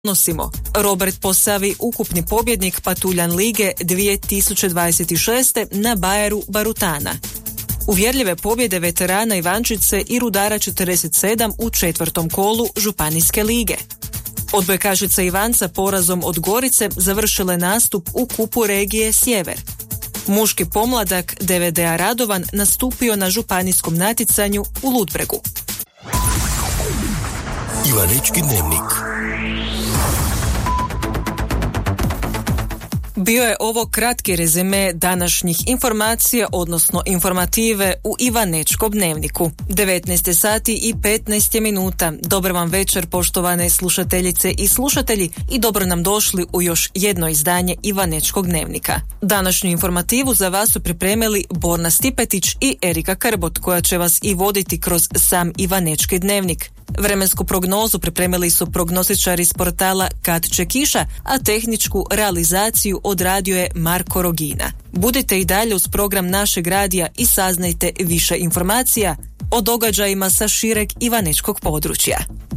Nosimo. Robert Posavi, ukupni pobjednik Patuljan lige 2026. na Bayeru Barutana. Uvjerljive pobjede veterana Ivančice i Rudara 47 u 4. kolu Županijske lige. Odbojkašica Ivanca porazom od Gorice završile nastup u kupu regije Sjever. Muški pomladak DVD-a Radovan nastupio na županijskom natjecanju u Ludbregu. Ivanički dnevnik. Bio je ovo kratki rezime današnjih informacija, odnosno informative u Ivanečkom dnevniku. 19 sati i 15 minuta. Dobar vam večer, poštovane slušateljice i slušatelji, i dobro nam došli u još jedno izdanje Ivanečkog dnevnika. Današnju informativu za vas su pripremili Borna Stipetić i Erika Krbot, koja će vas i voditi kroz sam Ivanečki dnevnik. Vremensku prognozu pripremili su prognostičari s portala Kad će kiša, a tehničku realizaciju odradio je Marko Rogina. Budite i dalje uz program našeg radija i saznajte više informacija o događajima sa šireg ivanečkog područja.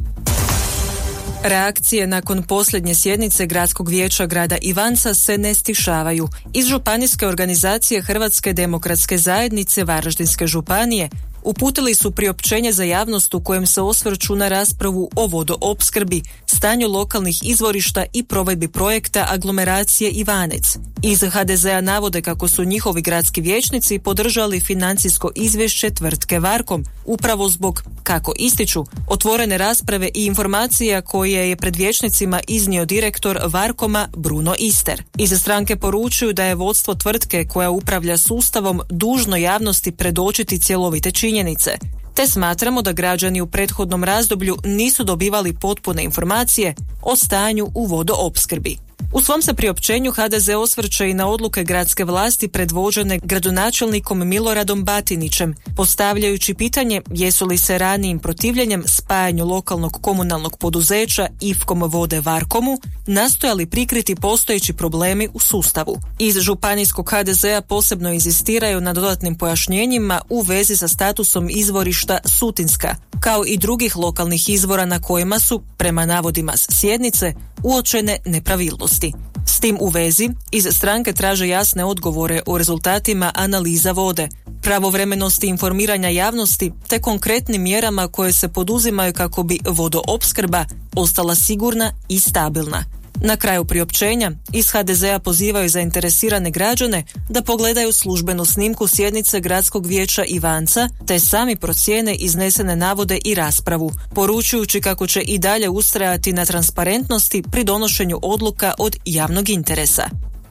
Reakcije nakon posljednje sjednice Gradskog vijeća grada Ivanca se ne stišavaju. Iz županijske organizacije Hrvatske demokratske zajednice Varaždinske županije uputili su priopćenje za javnost u kojem se osvrću na raspravu o vodoopskrbi, stanju lokalnih izvorišta i provedbi projekta aglomeracije Ivanec. Iz HDZ-a navode kako su njihovi gradski vijećnici podržali financijsko izvješće tvrtke Varkom, upravo zbog, kako ističu, otvorene rasprave i informacija koje je pred vijećnicima iznio direktor Varkoma Bruno Ister. Iz stranke poručuju da je vodstvo tvrtke koja upravlja sustavom dužno javnosti predočiti cjelovite činjenice, te smatramo da građani u prethodnom razdoblju nisu dobivali potpune informacije o stanju u vodoopskrbi. U svom se priopćenju HDZ osvrće i na odluke gradske vlasti predvođene gradonačelnikom Miloradom Batinićem, postavljajući pitanje jesu li se ranijim protivljenjem spajanju lokalnog komunalnog poduzeća IFKOM vode Varkomu nastojali prikriti postojeći problemi u sustavu. Iz županijskog HDZ-a posebno inzistiraju na dodatnim pojašnjenjima u vezi sa statusom izvorišta Sutinska, kao i drugih lokalnih izvora na kojima su, prema navodima s sjednice, uočene nepravilnosti. S tim u vezi, iz stranke traže jasne odgovore o rezultatima analiza vode, pravovremenosti informiranja javnosti te konkretnim mjerama koje se poduzimaju kako bi vodoopskrba ostala sigurna i stabilna. Na kraju priopćenja iz HDZ-a pozivaju zainteresirane građane da pogledaju službenu snimku sjednice Gradskog vijeća Ivanca te sami procijene iznesene navode i raspravu, poručujući kako će i dalje ustrajati na transparentnosti pri donošenju odluka od javnog interesa.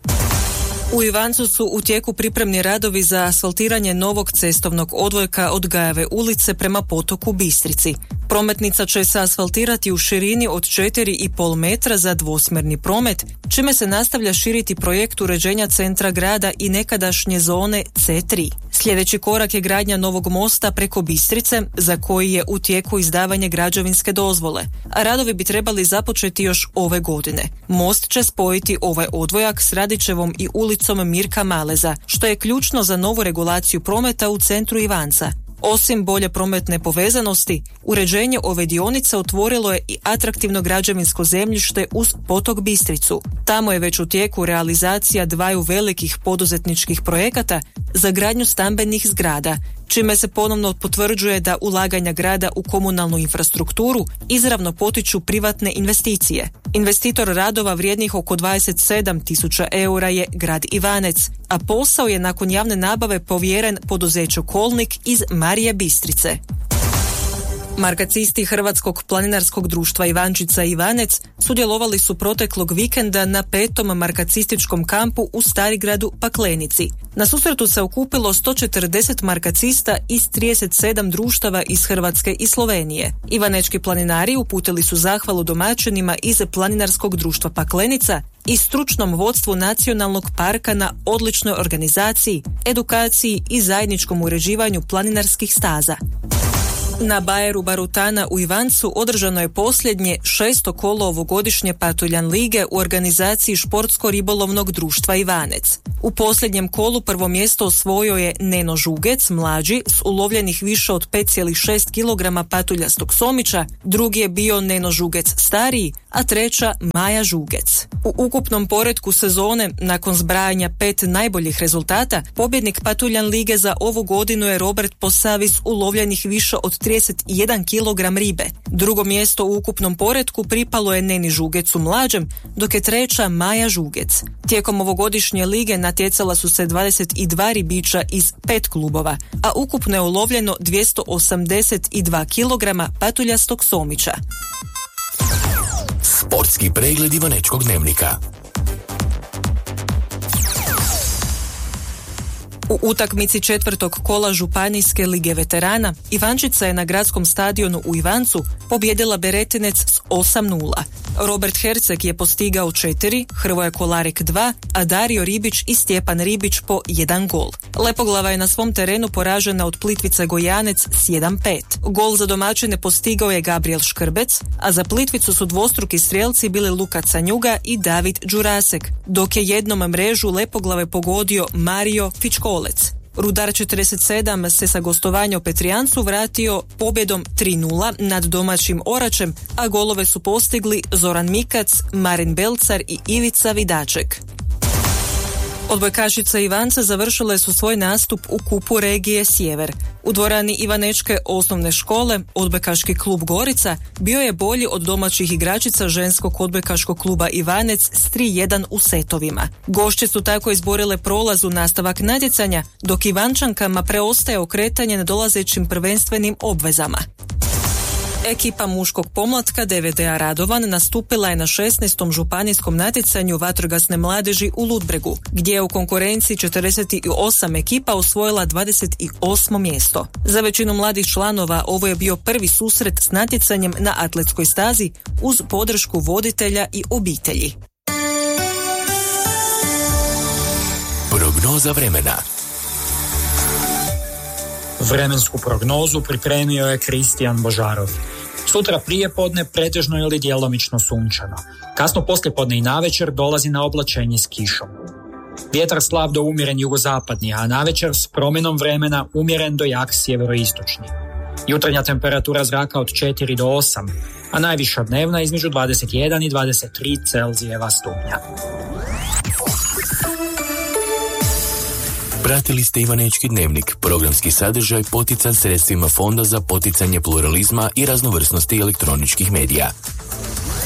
U Ivancu su u tijeku pripremni radovi za asfaltiranje novog cestovnog odvojka od Gajeve ulice prema potoku Bistrici. Prometnica će se asfaltirati u širini od 4,5 metra za dvosmjerni promet, čime se nastavlja širiti projekt uređenja centra grada i nekadašnje zone C3. Sljedeći korak je gradnja novog mosta preko Bistrice, za koji je u tijeku izdavanje građevinske dozvole, a radovi bi trebali započeti još ove godine. Most će spojiti ovaj odvojak s Radićevom i ulicom Mirka Maleza, što je ključno za novu regulaciju prometa u centru Ivanca. Osim bolje prometne povezanosti, uređenje ove dionice otvorilo je i atraktivno građevinsko zemljište uz potok Bistricu. Tamo je već u tijeku realizacija dvaju velikih poduzetničkih projekata za gradnju stambenih zgrada, čime se ponovno potvrđuje da ulaganja grada u komunalnu infrastrukturu izravno potiču privatne investicije. Investitor radova vrijednih oko 27.000 eura je grad Ivanec, a posao je nakon javne nabave povjeren poduzeću Kolnik iz Marije Bistrice. Markacisti Hrvatskog planinarskog društva Ivančica Ivanec sudjelovali su proteklog vikenda na 5. markacističkom kampu u Starigradu Paklenici. Na susretu se okupilo 140 markacista iz 37 društava iz Hrvatske i Slovenije. Ivanečki planinari uputili su zahvalu domaćinima iz Planinarskog društva Paklenica i stručnom vodstvu nacionalnog parka na odličnoj organizaciji, edukaciji i zajedničkom uređivanju planinarskih staza. Na Bayeru Barutana u Ivancu održano je posljednje 6. kolo ovogodišnje Patuljan lige u organizaciji Športsko-ribolovnog društva Ivanec. U posljednjem kolu prvo mjesto osvojio je Neno Žugec, mlađi, s ulovljenih više od 5,6 kg patuljastog somića, drugi je bio Neno Žugec stariji, a treća Maja Žugec. U ukupnom poretku sezone, nakon zbrajanja 5 najboljih rezultata, pobjednik Patuljan lige za ovu godinu je Robert Posavis ulovljenih više od 31 kg ribe. Drugo mjesto u ukupnom poretku pripalo je Neni Žugecu mlađem, dok je treća Maja Žugec. Tijekom ovogodišnje lige natjecala su se 22 ribiča iz 5 klubova, a ukupno je ulovljeno 282 kg patuljastog somića. Sportski pregled Ivanečkog dnevnika. U utakmici 4. kola Županijske lige veterana Ivančica je na gradskom stadionu u Ivancu pobijedila Beretinec s 8:0. Robert Herceg je postigao 4, Hrvoje Kolarek 2, a Dario Ribić i Stjepan Ribić po 1 gol. Lepoglava je na svom terenu poražena od Plitvice Gojanec s 1:5. Gol za domaćine postigao je Gabriel Škrbec, a za Plitvicu su dvostruki strijelci bili Luka Canjuga i David Đurasek, dok je jednom mrežu Lepoglave pogodio Mario Fičkolec. Rudar 47 se sa gostovanja u Petrijancu vratio pobjedom 3:0 nad domaćim Oračem, a golove su postigli Zoran Mikac, Marin Belcar i Ivica Vidaček. Odbojkašice Ivanca završile su svoj nastup u kupu regije Sjever. U dvorani Ivanečke osnovne škole odbojkaški klub Gorica bio je bolji od domaćih igračica ženskog odbojkaškog kluba Ivanec s 3:1 u setovima. Gošće su tako izborile prolaz u nastavak natjecanja, dok Ivančankama preostaje okretanje na dolazećim prvenstvenim obvezama. Ekipa muškog pomlatka DVD-a Radovan nastupila je na 16. županijskom natjecanju vatrogasne mladeži u Ludbregu, gdje je u konkurenciji 48 ekipa osvojila 28. mjesto. Za većinu mladih članova ovo je bio prvi susret s natjecanjem na atletskoj stazi uz podršku voditelja i obitelji. Prognoza vremena. Vremensku prognozu pripremio je Kristijan Božarov. Sutra prijepodne pretežno ili djelomično sunčano. Kasno poslijepodne i navečer dolazi na oblačenje s kišom. Vjetar slab do umjeren jugozapadni, a navečer s promjenom vremena umjeren do jak sjeveroistočni. Jutarnja temperatura zraka od 4 do 8, a najviša dnevna između 21 i 23 Celzijeva stupnja. Pratili ste Ivanečki dnevnik, programski sadržaj potican sredstvima Fonda za poticanje pluralizma i raznovrsnosti elektroničkih medija.